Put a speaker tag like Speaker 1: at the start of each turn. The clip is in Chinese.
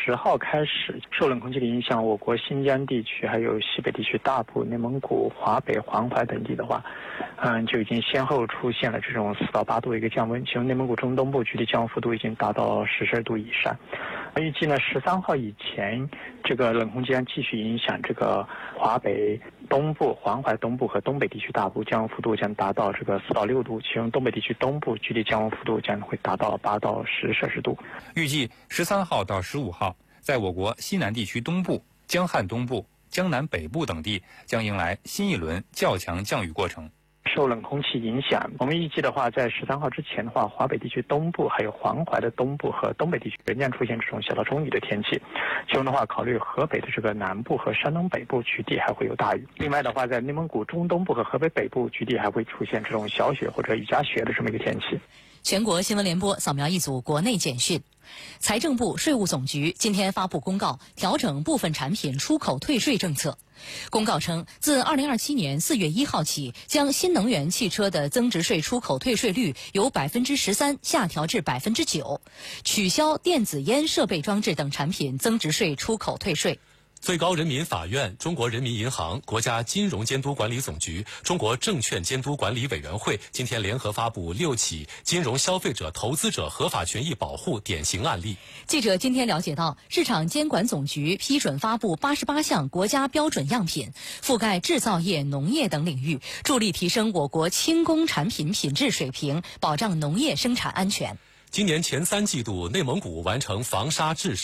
Speaker 1: 10号开始，受冷空气的影响，我国新疆地区还有西北地区大部、内蒙古、华北、黄淮等地的话，就已经先后出现了这种4到8度的一个降温，其中内蒙古中东部具体降温幅度已经达到12度以上。预计呢13号以前，这个冷空气将继续影响这个华北东部、黄淮东部和东北地区大部，降温幅度将达到这个4到6度，其中东北地区东部具体降温幅度将会达到8到10摄氏度。
Speaker 2: 预计13号到15号，在我国西南地区东部、江汉东部、江南北部等地将迎来新一轮较强降雨过程。
Speaker 1: 受冷空气影响，我们预计的话，在13号之前的话，华北地区东部还有黄淮的东部和东北地区仍将出现这种小到中雨的天气。其中的话，考虑河北的这个南部和山东北部局地还会有大雨。另外的话，在内蒙古中东部和河北北部局地还会出现这种小雪或者雨夹雪的这么一个天气。
Speaker 3: 全国新闻联播扫描一组国内简讯。财政部、税务总局今天发布公告，调整部分产品出口退税政策。公告称，自2027年4月1号起，将新能源汽车的增值税出口退税率由13%下调至9%，取消电子烟设备装置等产品增值税出口退税。
Speaker 4: 最高人民法院、中国人民银行、国家金融监督管理总局、中国证券监督管理委员会今天联合发布6起金融消费者投资者合法权益保护典型案例。
Speaker 3: 记者今天了解到，市场监管总局批准发布88项国家标准样品，覆盖制造业、农业等领域，助力提升我国轻工产品品质水平，保障农业生产安全。
Speaker 4: 今年前3季度，内蒙古完成防沙治沙